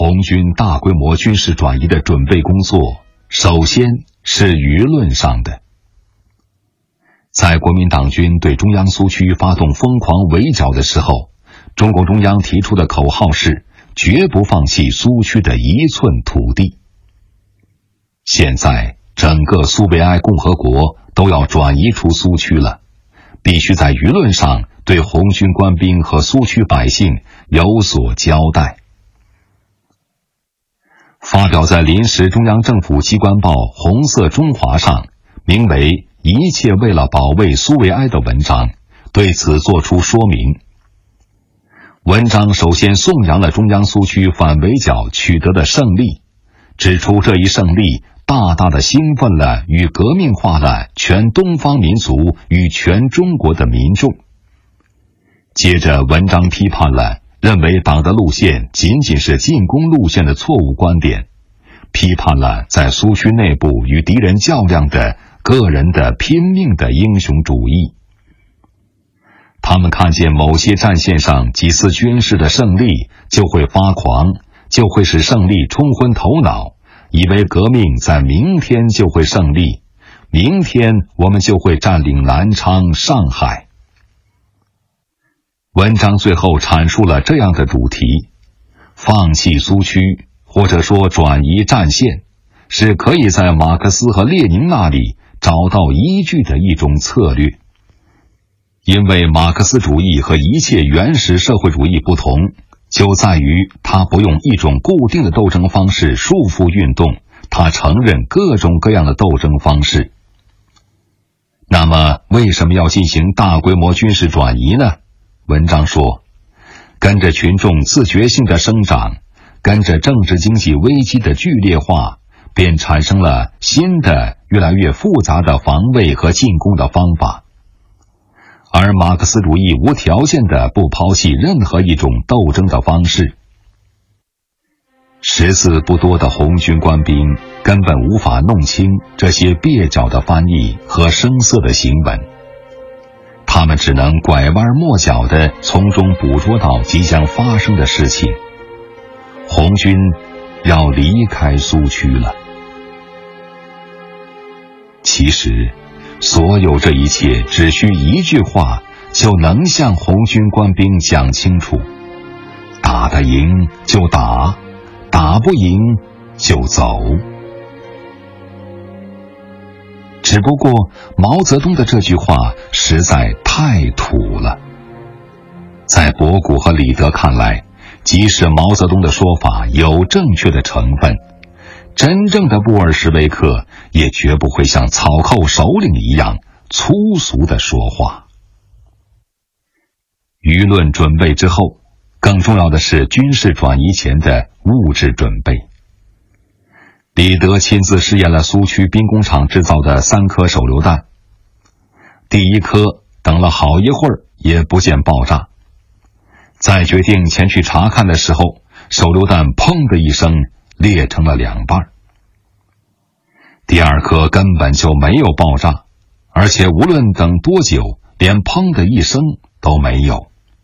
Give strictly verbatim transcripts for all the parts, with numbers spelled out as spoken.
红军大规模军事转移的准备工作，首先是舆论上的。在国民党军对中央苏区发动疯狂围剿的时候，中共中央提出的口号是绝不放弃苏区的一寸土地。现在整个苏维埃共和国都要转移出苏区了，必须在舆论上对红军官兵和苏区百姓有所交代。发表在临时中央政府机关报《红色中华》上，名为一切为了保卫苏维埃的文章，对此作出说明。文章首先颂扬了中央苏区反围剿取得的胜利，指出这一胜利大大的兴奋了与革命化了全东方民族与全中国的民众。接着文章批判了认为党的路线仅仅是进攻路线的错误观点，批判了在苏区内部与敌人较量的个人的拼命的英雄主义。他们看见某些战线上几次军事的胜利就会发狂，就会使胜利冲昏头脑，以为革命在明天就会胜利，明天我们就会占领南昌、上海。文章最后阐述了这样的主题：放弃苏区，或者说转移战线，是可以在马克思和列宁那里找到依据的一种策略。因为马克思主义和一切原始社会主义不同，就在于它不用一种固定的斗争方式束缚运动，它承认各种各样的斗争方式。那么为什么要进行大规模军事转移呢？文章说，跟着群众自觉性的生长，跟着政治经济危机的剧烈化，便产生了新的越来越复杂的防卫和进攻的方法。而马克思主义无条件地不抛弃任何一种斗争的方式。识字不多的红军官兵根本无法弄清这些蹩脚的翻译和生涩的行文，他们只能拐弯抹角地从中捕捉到即将发生的事情。红军要离开苏区了。其实所有这一切只需一句话就能向红军官兵讲清楚：打得赢就打，打不赢就走。只不过毛泽东的这句话实在太土了。在博古和李德看来，即使毛泽东的说法有正确的成分，真正的布尔什维克也绝不会像草寇首领一样粗俗的说话。舆论准备之后，更重要的是军事转移前的物质准备。李德亲自试验了苏区兵工厂制造的三颗手榴弹，第一颗等了好一会儿也不见爆炸，在决定前去查看的时候，手榴弹砰的一声裂成了两半。第二颗根本就没有爆炸，而且无论等多久，连砰的一声都没有。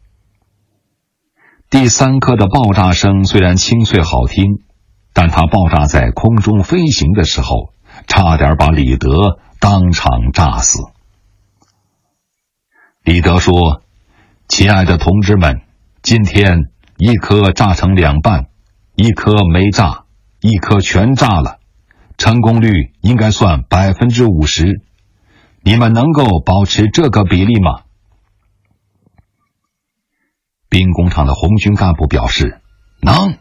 第三颗的爆炸声虽然清脆好听，但它爆炸在空中飞行的时候，差点把李德当场炸死。李德说：亲爱的同志们，今天一颗炸成两半，一颗没炸，一颗全炸了，成功率应该算百分之五十。你们能够保持这个比例吗？兵工厂的红军干部表示能。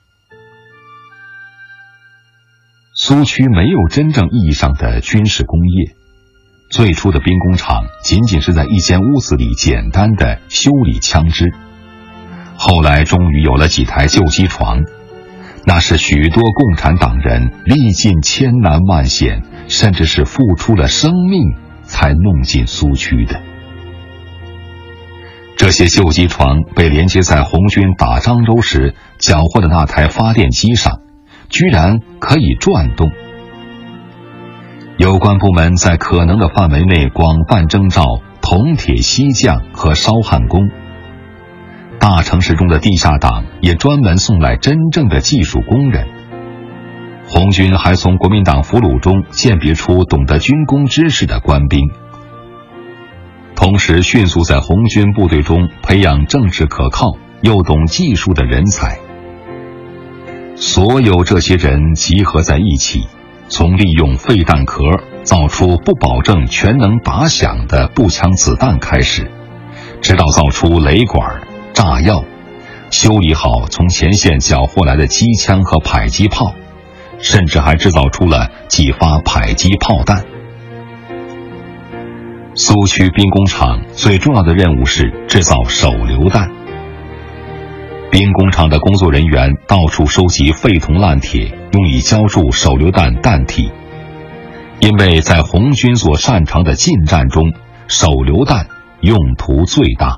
苏区没有真正意义上的军事工业，最初的兵工厂仅仅是在一间屋子里简单的修理枪支，后来终于有了几台旧机床，那是许多共产党人历尽千难万险，甚至是付出了生命才弄进苏区的。这些旧机床被连接在红军打漳州时缴获的那台发电机上，居然可以转动。有关部门在可能的范围内广泛征召铜铁锡匠和烧焊工， 大城市中的地下党也专门送来真正的技术工人。红军还从国民党俘虏中鉴别出懂得军工知识的官兵，同时迅速在红军部队中培养政治可靠又懂技术的人才。所有这些人集合在一起，从利用废弹壳造出不保证全能打响的步枪子弹开始，直到造出雷管、炸药，修理好从前线缴获来的机枪和迫击炮，甚至还制造出了几发迫击炮弹。苏区兵工厂最重要的任务是制造手榴弹。兵工厂的工作人员到处收集废铜烂铁，用以浇筑手榴弹弹体。因为在红军所擅长的近战中，手榴弹用途最大。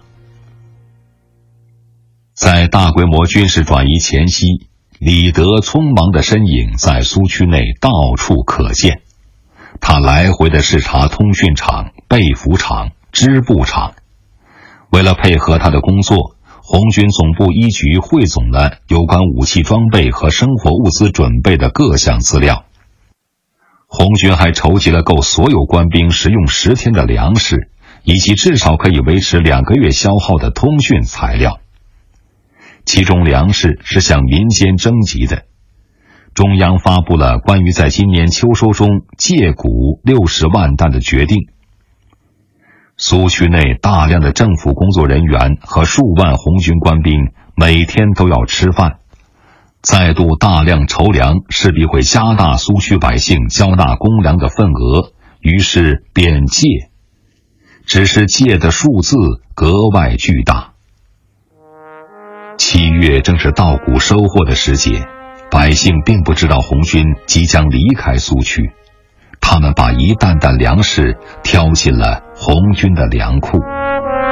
在大规模军事转移前夕，李德匆忙的身影在苏区内到处可见。他来回的视察通讯厂、被服厂、织布厂。为了配合他的工作，红军总部一局汇总了有关武器装备和生活物资准备的各项资料。红军还筹集了够所有官兵食用十天的粮食，以及至少可以维持两个月消耗的通讯材料。其中粮食是向民间征集的。中央发布了关于在今年秋收中借谷六十万担的决定。苏区内大量的政府工作人员和数万红军官兵每天都要吃饭，再度大量筹粮势必会加大苏区百姓交纳公粮的份额，于是便借，只是借的数字格外巨大。七月正是稻谷收获的时节，百姓并不知道红军即将离开苏区，他们把一担担粮食挑进了红军的粮库。